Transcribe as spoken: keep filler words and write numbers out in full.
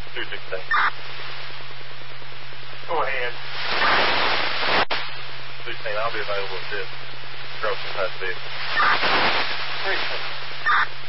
two sixteen. Go ahead. sixteen, I'll be available at this. Gross inside the vehicle. Appreciate it.